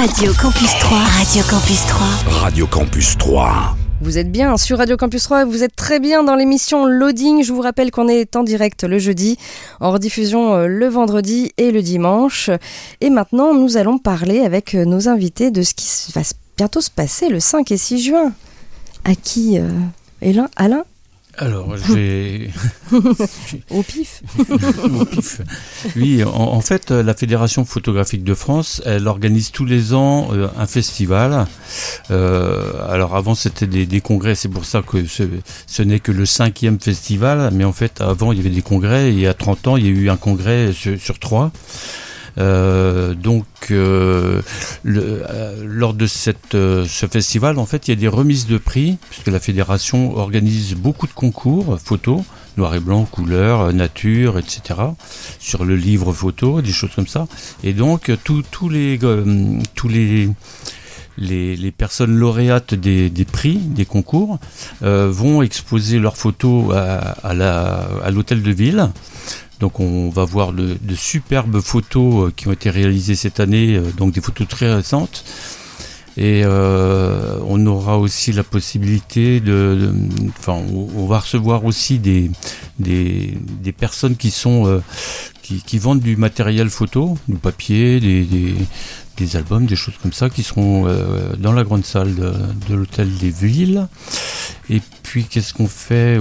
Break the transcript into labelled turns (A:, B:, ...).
A: Radio Campus 3. Radio Campus 3.
B: Radio Campus 3.
C: Vous êtes bien sur Radio Campus 3, vous êtes très bien dans l'émission Loading. Je vous rappelle qu'on est en direct le jeudi, en rediffusion le vendredi et le dimanche. Et maintenant, nous allons parler avec nos invités de ce qui va bientôt se passer le 5 et 6 juin. À qui Alain ?
D: Alors, j'ai...
C: Au pif.
D: Au pif. Oui, en fait, la Fédération photographique de France, elle organise tous les ans un festival. Alors avant, c'était des congrès, c'est pour ça que ce n'est que le 5e festival, mais en fait, avant, il y avait des congrès, et il y a 30 ans, il y a eu un congrès sur 3. Lors de ce festival, en fait, il y a des remises de prix, puisque la fédération organise beaucoup de concours photos, noir et blanc, couleur, nature, etc., sur le livre photo, des choses comme ça. Et donc, tous les personnes lauréates des prix, des concours, vont exposer leurs photos à l'hôtel de ville. Donc on va voir de superbes photos qui ont été réalisées cette année, donc des photos très récentes. Et on aura aussi la possibilité on va recevoir aussi des personnes qui vendent du matériel photo, du papier, des albums, des choses comme ça, qui seront dans la grande salle de l'hôtel des Villes. Et puis qu'est-ce qu'on fait ?